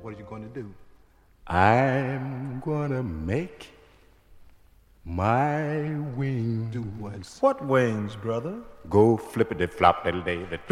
What are you going to do? I'm gonna make my wings. Do what? What wings, brother? Go flippity flop diddle day.